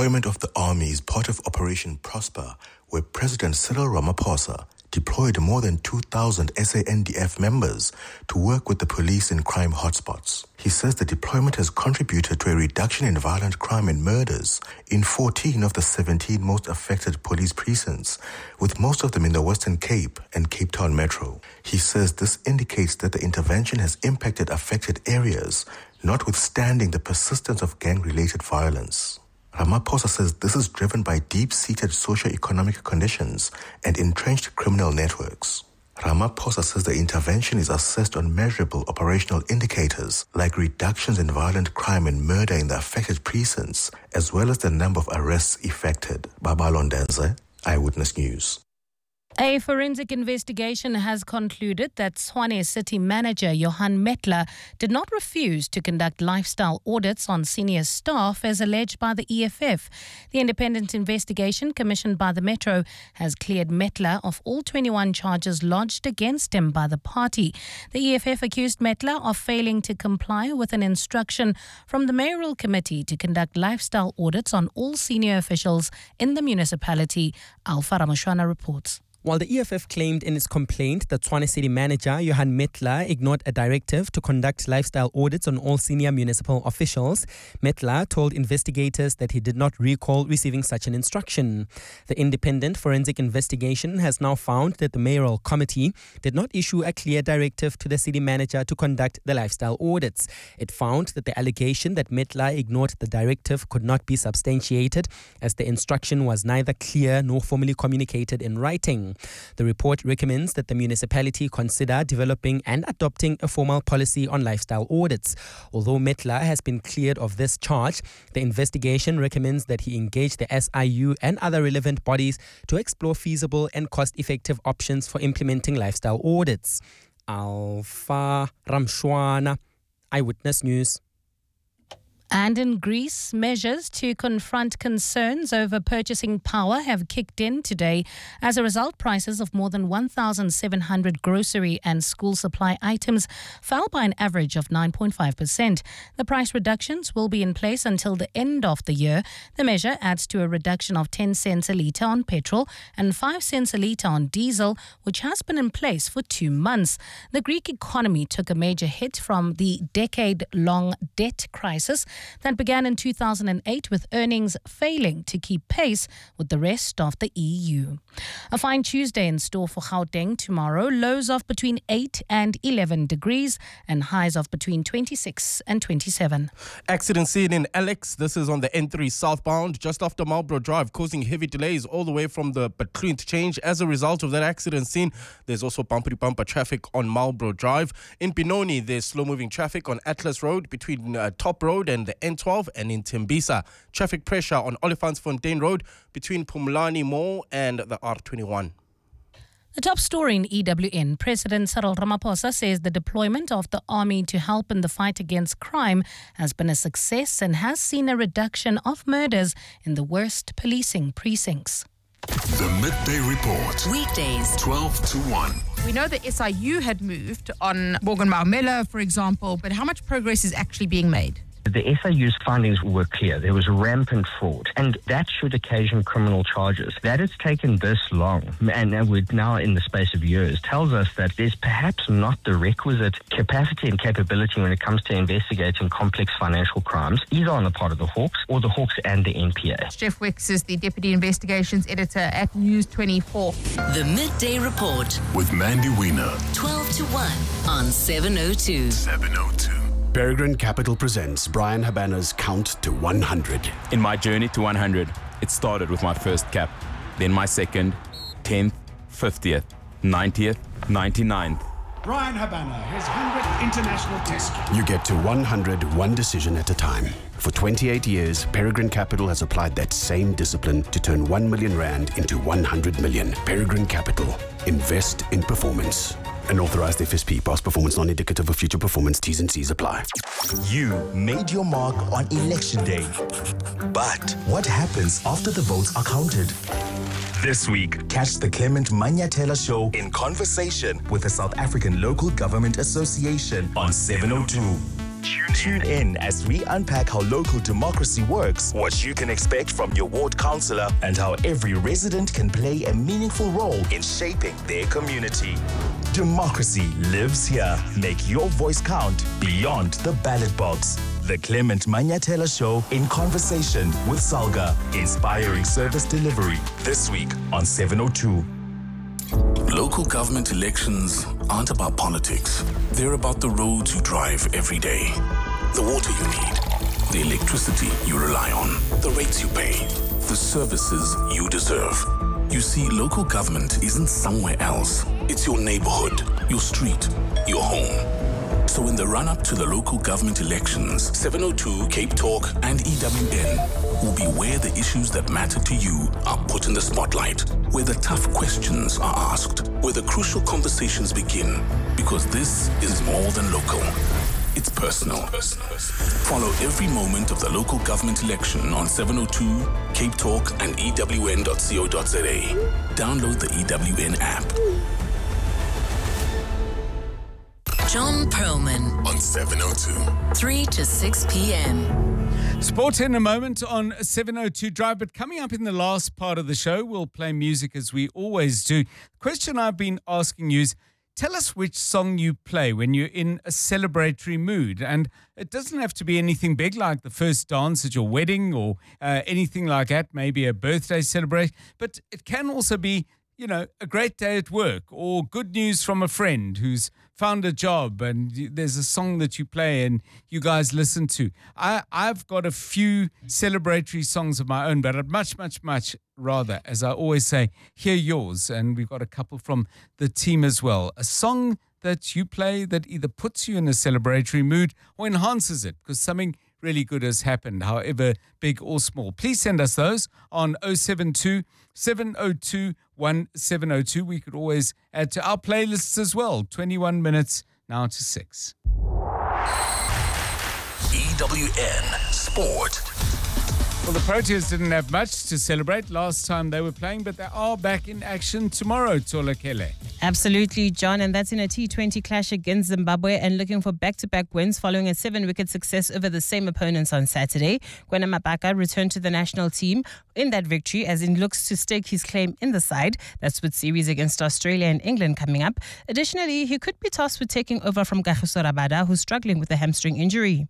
deployment of the army is part of Operation Prosper, where President Cyril Ramaphosa deployed more than 2,000 SANDF members to work with the police in crime hotspots. He says the deployment has contributed to a reduction in violent crime and murders in 14 of the 17 most affected police precincts, with most of them in the Western Cape and Cape Town Metro. He says this indicates that the intervention has impacted affected areas, notwithstanding the persistence of gang-related violence. Ramaphosa says this is driven by deep-seated socio-economic conditions and entrenched criminal networks. Ramaphosa says the intervention is assessed on measurable operational indicators like reductions in violent crime and murder in the affected precincts, as well as the number of arrests effected. Babalo Ndenze, Eyewitness News. A forensic investigation has concluded that Tshwane City Manager Johan Metler did not refuse to conduct lifestyle audits on senior staff as alleged by the EFF. The independent investigation commissioned by the Metro has cleared Metler of all 21 charges lodged against him by the party. The EFF accused Metler of failing to comply with an instruction from the mayoral committee to conduct lifestyle audits on all senior officials in the municipality. Alpha Ramushwana reports. While the EFF claimed in its complaint that Tshwane City Manager Johan Metler ignored a directive to conduct lifestyle audits on all senior municipal officials, Metler told investigators that he did not recall receiving such an instruction. The independent forensic investigation has now found that the mayoral committee did not issue a clear directive to the city manager to conduct the lifestyle audits. It found that the allegation that Metler ignored the directive could not be substantiated, as the instruction was neither clear nor formally communicated in writing. The report recommends that the municipality consider developing and adopting a formal policy on lifestyle audits. Although Metler has been cleared of this charge, the investigation recommends that he engage the SIU and other relevant bodies to explore feasible and cost-effective options for implementing lifestyle audits. Alpha Ramshwana, Eyewitness News. And in Greece, measures to confront concerns over purchasing power have kicked in today. As a result, prices of more than 1,700 grocery and school supply items fell by an average of 9.5%. The price reductions will be in place until the end of the year. The measure adds to a reduction of 10 cents a litre on petrol and 5 cents a litre on diesel, which has been in place for 2 months. The Greek economy took a major hit from the decade-long debt crisis that began in 2008, with earnings failing to keep pace with the rest of the EU. A fine Tuesday in store for Gauteng tomorrow. Lows of between 8 and 11 degrees and highs of between 26 and 27. Accident scene in Alex. This is on the N3 southbound, just after Marlborough Drive, causing heavy delays all the way from the Batlu interchange. As a result of that accident scene, there's also bumper-to-bumper traffic on Marlborough Drive. In Benoni, there's slow-moving traffic on Atlas Road between Top Road and the N12, and in Tembisa, traffic pressure on Olifantsfontein Road between Pumlani Mall and the R21. The top story in EWN. President Cyril Ramaphosa says the deployment of the army to help in the fight against crime has been a success and has seen a reduction of murders in the worst policing precincts. The Midday Report. Weekdays, 12 to 1. We know that SIU had moved on Morgan Maumela, for example, but how much progress is actually being made? The SIU's findings were clear. There was rampant fraud, and that should occasion criminal charges. That it's taken this long, and we're now in the space of years, tells us that there's perhaps not the requisite capacity and capability when it comes to investigating complex financial crimes, either on the part of the Hawks or the Hawks and the NPA. Jeff Wicks is the Deputy Investigations Editor at News 24. The Midday Report With Mandy Wiener. 12 to 1 on 702. 702. Peregrine Capital presents Brian Habana's Count to 100. In my journey to 100, it started with my first cap, then my second, 10th, 50th, 90th, 99th. Brian Habana, his 100th international test. You get to 100 one decision at a time. For 28 years, Peregrine Capital has applied that same discipline to turn 1 million rand into 100 million. Peregrine Capital. Invest in performance. An authorized FSP. Past performance non-indicative of future performance. T's and C's apply. You made your mark on election day. But what happens after the votes are counted? This week, catch the Clement Manyathela Show in conversation with the South African Local Government Association on 702. Tune Tune in as we unpack how local democracy works, what you can expect from your ward councillor, and how every resident can play a meaningful role in shaping their community. Democracy lives here. Make your voice count beyond the ballot box. The Clement Manyatela Show in conversation with Salga, inspiring service delivery, this week on 702. Local government elections aren't about politics. They're about the roads you drive every day, the water you need, the electricity you rely on, the rates you pay, the services you deserve. You see, local government isn't somewhere else. It's your neighborhood, your street, your home. So in the run-up to the local government elections, 702, Cape Talk, and EWN will be where the issues that matter to you are put in the spotlight, where the tough questions are asked, where the crucial conversations begin, because this is more than local. It's personal. Follow every moment of the local government election on 702, Cape Talk, and EWN.co.za. Download the EWN app. John Perlman On 702. 3 to 6 p.m. Sport in a moment on 702 Drive, but coming up in the last part of the show, we'll play music as we always do. The question I've been asking you is, tell us which song you play when you're in a celebratory mood. And it doesn't have to be anything big like the first dance at your wedding or anything like that, maybe a birthday celebration, but it can also be, you know, a great day at work or good news from a friend who's found a job and there's a song that you play and you guys listen to. I've got a few celebratory songs of my own, but I'd much rather, as I always say, hear yours. And we've got a couple from the team as well. A song that you play that either puts you in a celebratory mood or enhances it because something really good has happened, however big or small. Please send us those on 072 702 1702. We could always add to our playlists as well. 21 minutes now to 6. EWN Sport. Well, the Proteas didn't have much to celebrate last time they were playing, but they are back in action tomorrow, Tolakele. Absolutely, John, and that's in a T20 clash against Zimbabwe and looking for back-to-back wins following a 7-wicket success over the same opponents on Saturday. Kwena Mabaka returned to the national team in that victory as he looks to stake his claim in the side. That's with series against Australia and England coming up. Additionally, he could be tasked with taking over from Kagiso Rabada, who's struggling with a hamstring injury.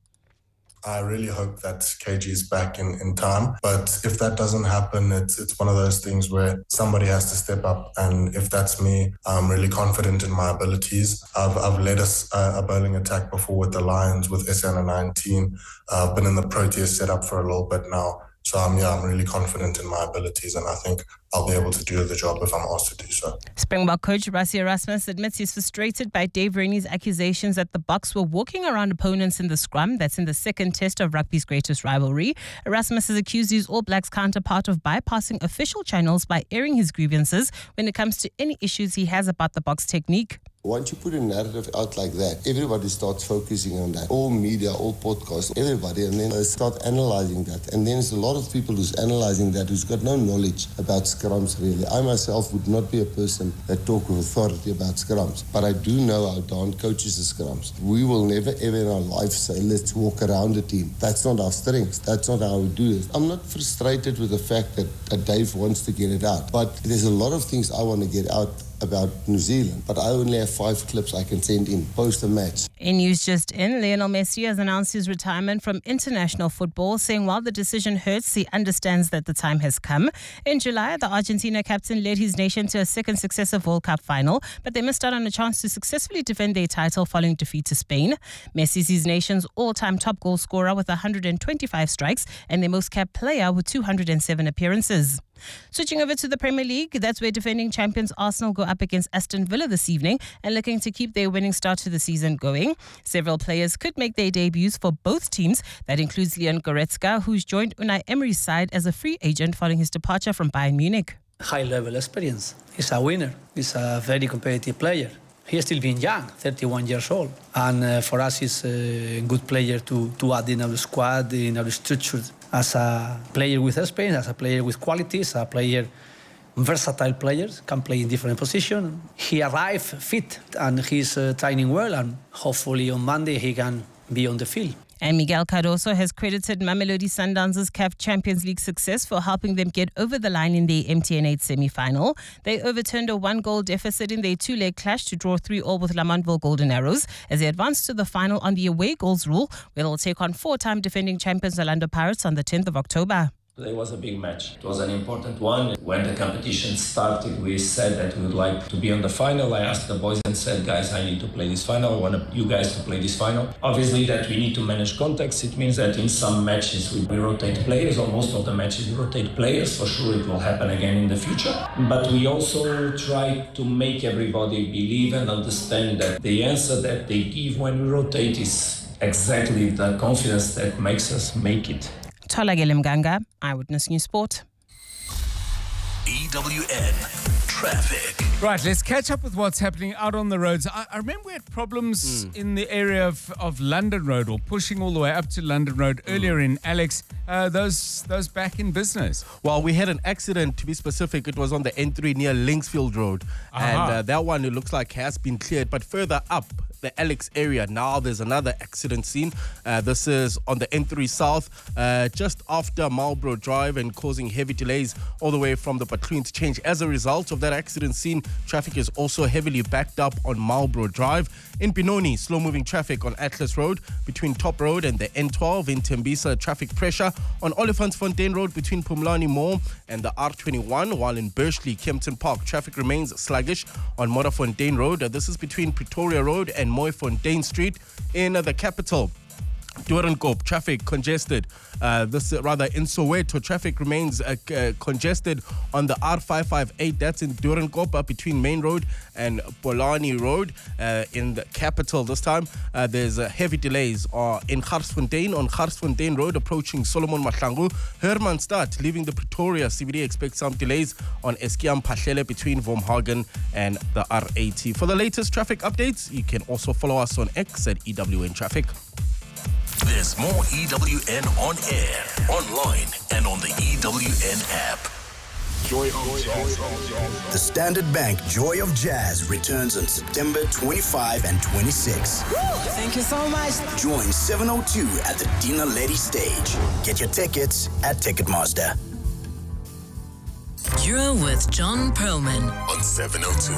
I really hope that KG is back in time. But if that doesn't happen, it's one of those things where somebody has to step up. And if that's me, I'm really confident in my abilities. I've led a bowling attack before with the Lions, with SA 19. I've been in the Proteas setup for a little bit now. So I'm really confident in my abilities, and I think I'll be able to do the job if I'm asked to do so. Springbok coach Rassie Erasmus admits he's frustrated by Dave Rennie's accusations that the Boks were walking around opponents in the scrum. That's in the second test of rugby's greatest rivalry. Erasmus has accused his All Blacks counterpart of bypassing official channels by airing his grievances when it comes to any issues he has about the Boks technique. Once you put a narrative out like that, everybody starts focusing on that. All media, all podcasts, everybody, and then they start analysing that. And then there's a lot of people who's analysing that who's got no knowledge about scrums, really. I myself would not be a person that talk with authority about scrums, but I do know how Don coaches the scrums. We will never, ever in our life say, let's walk around the team. That's not our strength. That's not how we do it. I'm not frustrated with the fact that Dave wants to get it out, but there's a lot of things I want to get out about New Zealand, but I only have 5 clips I can send in post a match. In news just in, Lionel Messi has announced his retirement from international football, saying while the decision hurts, he understands that the time has come. In July, the Argentina captain led his nation to a second successive World Cup final, but they missed out on a chance to successfully defend their title following defeat to Spain. Messi is his nation's all-time top goal scorer with 125 strikes and their most capped player with 207 appearances. Switching over to the Premier League, that's where defending champions Arsenal go up against Aston Villa this evening and looking to keep their winning start to the season going. Several players could make their debuts for both teams. That includes Leon Goretzka, who's joined Unai Emery's side as a free agent following his departure from Bayern Munich. High-level experience. He's a winner. He's a very competitive player. He's still being young, 31 years old. And for us, he's a good player to add in our squad, in our structure. As a player with experience, as a player with qualities, a player, versatile players, can play in different positions. He arrived fit and he's training well, and hopefully on Monday he can be on the field. And Miguel Cardoso has credited Mamelodi Sundowns' CAF Champions League success for helping them get over the line in the MTN8 semi-final. They overturned a 1-goal deficit in their 2-leg clash to draw 3-3 with Lamontville Golden Arrows as they advance to the final on the away goals rule, where they'll take on 4-time defending champions Orlando Pirates on the 10th of October. Today was a big match. It was an important one. When the competition started, we said that we would like to be on the final. I asked the boys and said, guys, I need to play this final. I want you guys to play this final. Obviously, that we need to manage context. It means that in some matches we rotate players, or most of the matches we rotate players. For sure, it will happen again in the future. But we also try to make everybody believe and understand that the answer that they give when we rotate is exactly the confidence that makes us make it. Tolagele Mganga, Eyewitness News Sport. EWN Traffic. Right, let's catch up with what's happening out on the roads. I remember we had problems in the area of London Road, or pushing all the way up to London Road earlier in Alex. Those back in business. Well, we had an accident, to be specific. It was on the N3 near Linksfield Road. And that one, it looks like, has been cleared. But further up the Alex area, now there's another accident scene. This is on the N3 South, just after Marlborough Drive, and causing heavy delays all the way from the Bacloons Change. As a result of that accident scene, traffic is also heavily backed up on Marlborough Drive. In Benoni, slow-moving traffic on Atlas Road between Top Road and the N12. In Tembisa, traffic pressure on Olifantsfontein Road between Pumlani Mall and the R21, while in Bursley, Kempton Park, traffic remains sluggish on Modderfontein Road. This is between Pretoria Road and Mooifontein Street. In the capital, Doornkop, traffic congested. In Soweto, traffic remains congested on the R558. That's in Doornkop, between Main Road and Polani Road. In the capital this time, there's heavy delays in Garsfontein, on Garsfontein Road, approaching Solomon Mahlangu. Hermanstad, leaving the Pretoria CBD, expect some delays on Eskiam Pahlele between Wormhagen and the R80. For the latest traffic updates, you can also follow us on X at EWN Traffic. There's more EWN on air, online, and on the EWN app. Joy of Jazz. The Standard Bank Joy of Jazz returns on September 25 and 26. Thank you so much. Join 702 at the Dina Lady stage. Get your tickets at Ticketmaster. You're with John Perlman on 702.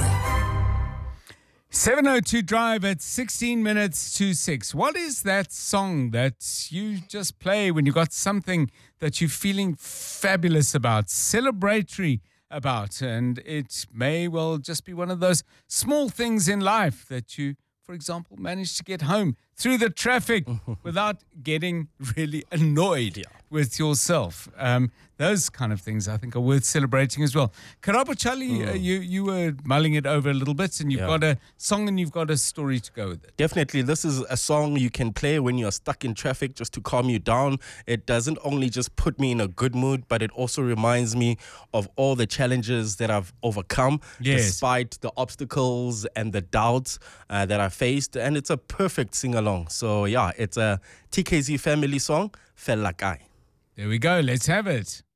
702 Drive at 16 minutes to 6. What is that song that you just play when you got something that you're feeling fabulous about, celebratory about? And it may well just be one of those small things in life that you, for example, manage to get home through the traffic without getting really annoyed with yourself. Those kind of things, I think, are worth celebrating as well. Karabo Charlie, you were mulling it over a little bit, and you've got a song and you've got a story to go with it. Definitely. This is a song you can play when you're stuck in traffic, just to calm you down. It doesn't only just put me in a good mood, but it also reminds me of all the challenges that I've overcome, despite the obstacles and the doubts that I faced. And it's a perfect sing-along. So, yeah, it's a TKZ family song, Fella Kai. There we go. Let's have it.